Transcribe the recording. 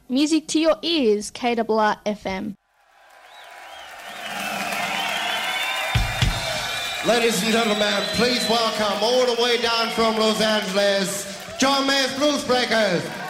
Music to your ears, KRR FM. Ladies and gentlemen, please welcome all the way down from Los Angeles, John Mayer's Blues Breakers.